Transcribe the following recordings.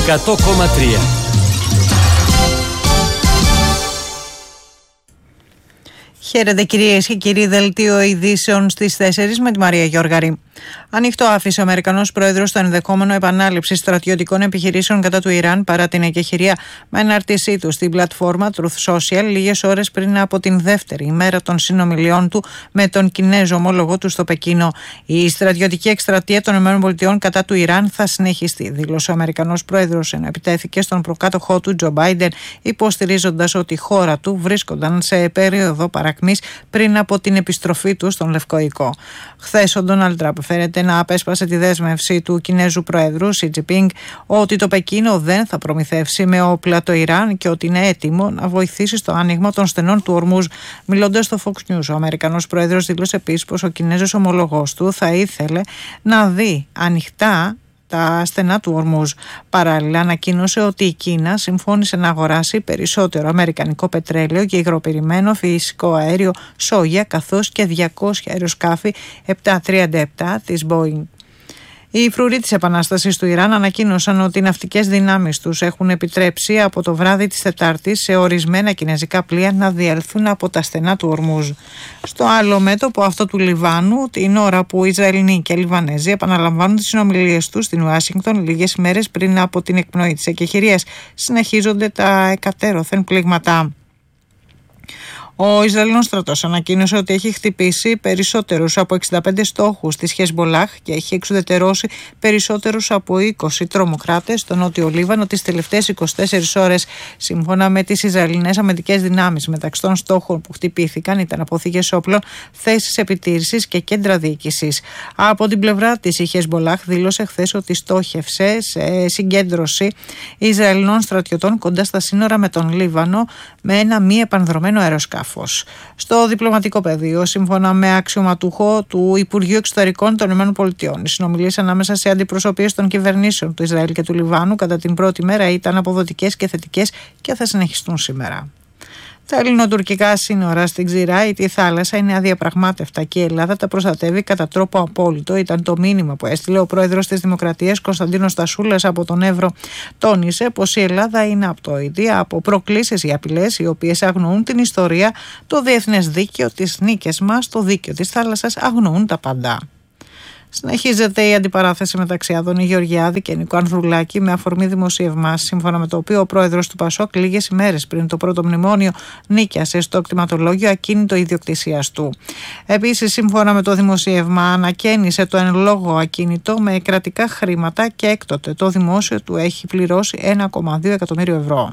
100,3. Χαίρετε κυρίες και κύριοι, δελτίο ειδήσεων στις 4 με τη Μαρία Γιώργαρη. Ανοιχτό άφησε ο Αμερικανός πρόεδρος το ενδεχόμενο επανάληψη στρατιωτικών επιχειρήσεων κατά του Ιράν παρά την εκεχηρία με ανάρτησή του στην πλατφόρμα Truth Social λίγες ώρες πριν από την δεύτερη ημέρα των συνομιλιών του με τον Κινέζο ομόλογο του στο Πεκίνο. Η στρατιωτική εκστρατεία των ΗΠΑ κατά του Ιράν θα συνεχιστεί, δήλωσε ο Αμερικανός πρόεδρος, ενώ επιτέθηκε στον προκάτοχό του Τζο Μπάιντεν, υποστηρίζοντας ότι η χώρα του βρίσκονταν σε περίοδο παρακμής πριν από την επιστροφή του στον Λευκό Οίκο. Χθες ο Ντόναλντ Τραμπ φαίνεται να απέσπασε τη δέσμευση του Κινέζου Προέδρου Σι Τζινπίνγκ ότι το Πεκίνο δεν θα προμηθεύσει με όπλα το Ιράν και ότι είναι έτοιμο να βοηθήσει στο άνοιγμα των στενών του ορμούς. Μιλώντας στο Fox News, ο Αμερικανός Πρόεδρος δήλωσε επίσης πως ο Κινέζος ομολογός του θα ήθελε να δει ανοιχτά τα στενά του ορμούς. Παράλληλα, ανακοίνωσε ότι η Κίνα συμφώνησε να αγοράσει περισσότερο αμερικανικό πετρέλαιο και υγροποιημένο φυσικό αέριο σόγια, καθώς και 200 αεροσκάφη 737 της Boeing. Οι φρουροί της Επανάστασης του Ιράν ανακοίνωσαν ότι οι ναυτικές δυνάμεις τους έχουν επιτρέψει από το βράδυ της Τετάρτης σε ορισμένα κινέζικα πλοία να διέλθουν από τα στενά του ορμούς. Στο άλλο μέτωπο, αυτό του Λιβάνου, την ώρα που οι Ισραηλινοί και οι Λιβανέζοι επαναλαμβάνουν τις συνομιλίες τους στην Ουάσιγκτον λίγες ημέρες πριν από την εκπνοή της εκεχηρίας, συνεχίζονται τα εκατέρωθεν πλήγματα. Ο Ισραηλινός στρατός ανακοίνωσε ότι έχει χτυπήσει περισσότερους από 65 στόχους της Χεσμολάχ και έχει εξουδετερώσει περισσότερους από 20 τρομοκράτες στο νότιο Λίβανο τις τελευταίες 24 ώρες. Σύμφωνα με τις Ισραηλινές αμυντικές δυνάμεις, μεταξύ των στόχων που χτυπήθηκαν ήταν αποθήκες όπλων, θέσεις επιτήρησης και κέντρα διοίκησης. Από την πλευρά της, η Χεσμολάχ δήλωσε χθες ότι στόχευσε σε συγκέντρωση Ισραηλινών στρατιωτών κοντά στα σύνορα με τον Λίβανο με ένα μη επανδρωμένο αεροσκάφο. Στο διπλωματικό πεδίο, σύμφωνα με αξιωματούχο του Υπουργείου Εξωτερικών των ΗΠΑ, οι συνομιλίες ανάμεσα σε αντιπροσωπείες των κυβερνήσεων του Ισραήλ και του Λιβάνου κατά την πρώτη μέρα ήταν αποδοτικές και θετικές και θα συνεχιστούν σήμερα. Τα ελληνοτουρκικά σύνορα στην Ξηρά ή τη θάλασσα είναι αδιαπραγμάτευτα και η Ελλάδα τα προστατεύει κατά τρόπο απόλυτο, ήταν το μήνυμα που έστειλε ο πρόεδρος της Δημοκρατίας Κωνσταντίνος Στασούλας από τον Εύρο. Τόνισε πως η Ελλάδα είναι απτόητη από προκλήσεις ή απειλές οι οποίες αγνοούν την ιστορία, το διεθνές δίκαιο, τις νίκες μας, το δίκαιο της θάλασσας, αγνοούν τα πάντα. Συνεχίζεται η αντιπαράθεση μεταξύ Άδωνη Γεωργιάδη και Νίκου Ανδρουλάκη με αφορμή δημοσίευμα, σύμφωνα με το οποίο ο πρόεδρος του Πασόκ λίγες ημέρες πριν το πρώτο μνημόνιο νίκιασε στο κτηματολόγιο ακίνητο ιδιοκτησίας του. Επίσης, σύμφωνα με το δημοσίευμα, ανακαίνισε το εν λόγω ακίνητο με κρατικά χρήματα και έκτοτε το δημόσιο του έχει πληρώσει 1,2 εκατομμύριο ευρώ.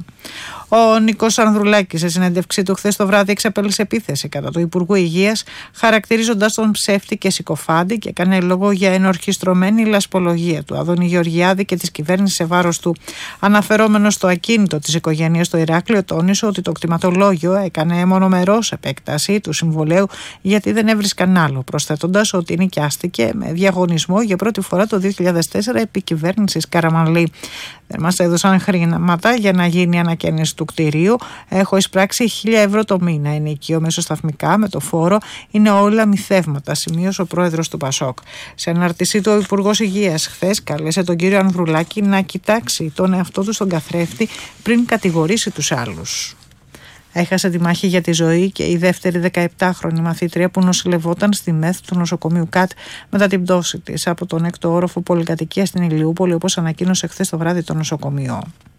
Ο Νίκος Ανδρουλάκης, σε συνέντευξή του χθες το βράδυ, εξαπέλυσε επίθεση κατά του Υπουργού Υγείας, χαρακτηρίζοντας τον ψεύτη και συκοφάντη και έκανε λόγο για ενορχιστρωμένη λασπολογία του Άδωνη Γεωργιάδη και της κυβέρνησης σε βάρος του. Αναφερόμενος στο ακίνητο της οικογένειας στο Ηράκλειο, τόνισε ότι το κτηματολόγιο έκανε μονομερός επέκταση του συμβολέου γιατί δεν έβρισκαν άλλο, προσθέτοντας ότι νοικιάστηκε με διαγωνισμό για πρώτη φορά το 2004 επί κυβέρνησης Καραμανλή. Δεν μας έδωσαν χρήματα για να γίνει η ανακαίνιση του κτηρίου. Έχω εισπράξει 1.000 ευρώ το μήνα ενοικείο μεσοσταθμικά με το φόρο. Είναι όλα μυθεύματα, σημείωσε ο πρόεδρος του Πασόκ. Σε αναρτησή του, ο Υπουργός Υγείας χθες κάλεσε τον κύριο Ανδρουλάκη να κοιτάξει τον εαυτό του στον καθρέφτη πριν κατηγορήσει τους άλλους. Έχασε τη μάχη για τη ζωή και η δεύτερη 17χρονη μαθήτρια που νοσηλευόταν στη ΜΕΘ του νοσοκομείου ΚΑΤ μετά την πτώση της από τον 6ο όροφο πολυκατοικία στην Ηλιούπολη, όπως ανακοίνωσε χθες το βράδυ το νοσοκομείο.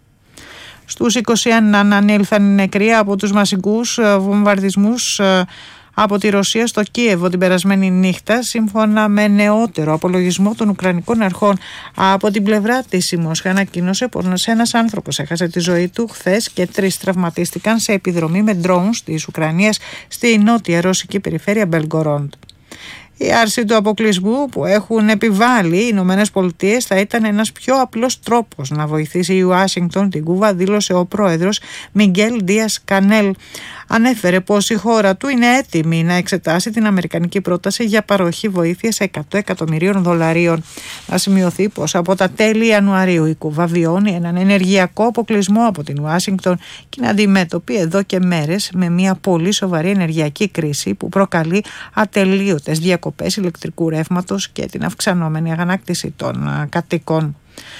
Στους 21 ανέλθαν οι νεκροί από τους μαζικούς βομβαρδισμούς από τη Ρωσία στο Κίεβο την περασμένη νύχτα, σύμφωνα με νεότερο απολογισμό των Ουκρανικών αρχών. Από την πλευρά της, η Μόσχα ανακοίνωσε πως ένας άνθρωπος έχασε τη ζωή του χθες και 3 τραυματίστηκαν σε επιδρομή με drones της Ουκρανίας στη νότια ρωσική περιφέρεια Μπελγκορόντ. Η άρση του αποκλεισμού που έχουν επιβάλει οι Ηνωμένες Πολιτείες θα ήταν ένας πιο απλός τρόπος να βοηθήσει η Ουάσιγκτον την Κούβα, δήλωσε ο πρόεδρος Μιγγέλ Ντίας Κανέλ. Ανέφερε πως η χώρα του είναι έτοιμη να εξετάσει την αμερικανική πρόταση για παροχή βοήθειας 100 εκατομμυρίων δολαρίων. Να σημειωθεί πως από τα τέλη Ιανουαρίου η Κούβα βιώνει έναν ενεργειακό αποκλεισμό από την Ουάσιγκτον και είναι αντιμέτωπη εδώ και μέρες με μια πολύ σοβαρή ενεργειακή κρίση που προκαλεί ατελείωτες διακοπές ηλεκτρικού ρεύματος και την αυξανόμενη αγανάκτηση των κατοίκων.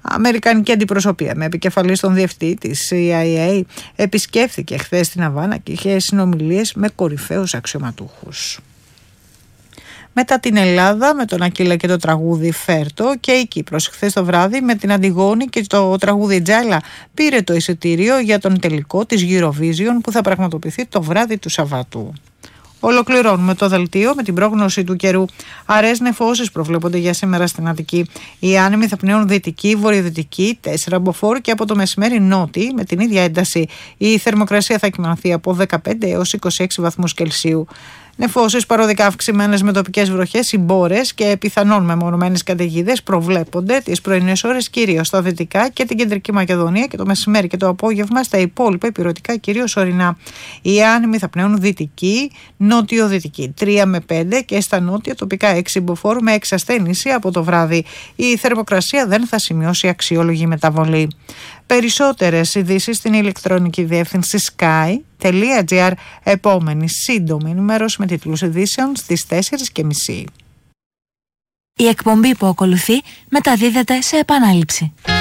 Αμερικανική αντιπροσωπεία με επικεφαλή στον διευθυντή της CIA επισκέφθηκε χθες την Αβάνα και είχε συνομιλίες με κορυφαίους αξιωματούχους. Μετά την Ελλάδα με τον Ακύλα και το τραγούδι Φέρτο και η Κύπρος χθες το βράδυ με την Αντιγόνη και το τραγούδι Τζάλα πήρε το εισιτήριο για τον τελικό της Eurovision που θα πραγματοποιηθεί το βράδυ του Σαββάτου. Ολοκληρώνουμε το δελτίο με την πρόγνωση του καιρού. Αραιές νεφώσεις προβλέπονται για σήμερα στην Αττική. Οι άνεμοι θα πνέουν δυτική, βορειοδυτική, 4 μποφόρ και από το μεσημέρι νότιοι με την ίδια ένταση. Η θερμοκρασία θα κυμανθεί από 15 έως 26 βαθμούς Κελσίου. Νεφώσεις παροδικά αυξημένες με τοπικές βροχές, συμπόρες και πιθανόν μεμονωμένες καταιγίδες προβλέπονται τις πρωινές ώρες κυρίως στα δυτικά και την κεντρική Μακεδονία και το μεσημέρι και το απόγευμα στα υπόλοιπα ηπειρωτικά κυρίως ορεινά. Οι άνεμοι θα πνέουν δυτική, νότιο-δυτική 3 με 5 και στα νότια τοπικά 6 μποφόρ με εξασθένηση από το βράδυ. Η θερμοκρασία δεν θα σημειώσει αξιόλογη μεταβολή. Περισσότερες ειδήσεις στην ηλεκτρονική διεύθυνση sky.gr. Επόμενη σύντομη ενημέρωση με τίτλους ειδήσεων στις 4:30. Η εκπομπή που ακολουθεί μεταδίδεται σε επανάληψη.